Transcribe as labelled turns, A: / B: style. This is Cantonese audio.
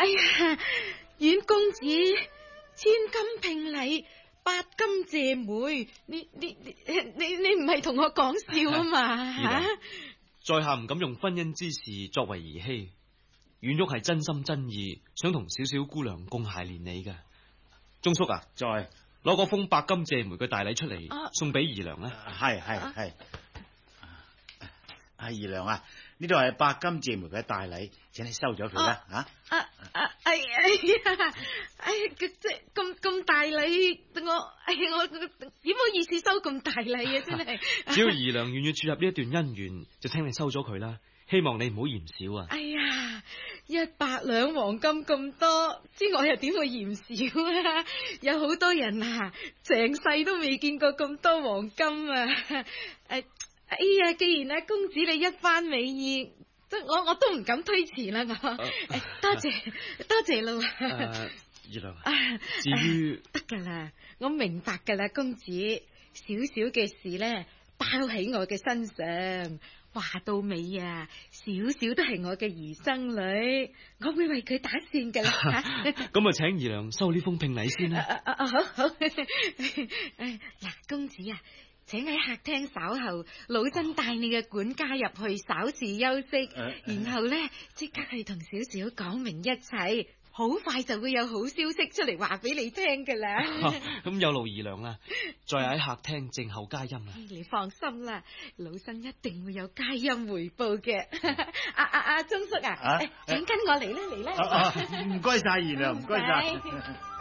A: 哎呀，阮公子千金聘禮，八金謝媒，你唔係同我講笑啊嘛？
B: 二娘，在下唔敢用婚姻之事作為兒戲，阮玉係真心真意想同小小姑娘共諧連理嘅。鍾叔啊，
C: 在
B: 攞嗰封百金謝媒嘅大禮出嚟，送俾二娘啦。
C: 係。二娘啊，呢度係百金謝媒嘅大禮，請你收咗佢啦。
A: 哎呀，即係咁大禮，我點好意思收咁大禮啊！真係。
B: 只要二娘願意注入呢一段姻緣，就請你收咗佢啦。希望你唔好嫌少啊！
A: 哎呀，100兩黃金咁多，知我又點會嫌少啊？有好多人啊，成世都未見過咁多黃金啊！哎呀，既然阿公子你一番美意，我都唔敢推辭啦。多謝咯。
B: 二娘，至於
A: 得噶啦，我明白噶啦，公子，少少嘅事咧，包喺我嘅身上。話到尾啊，少少都係我嘅兒生女，我會為佢打算噶啦。
B: 咁啊，請二娘收呢封聘禮先啦。
A: 好。嗱，公子啊，請喺客廳稍後，老身帶你嘅管家入去稍事休息，然後咧即刻去同小小講明一切，好快就會有好消息出嚟話俾你聽噶啦。
B: 咁有勞二娘啦，再喺客廳靜候佳音啦。
A: 你放心啦，老身一定會有佳音回報嘅。阿鍾叔啊，請跟我嚟啦。
C: 唔該晒二娘，唔該晒。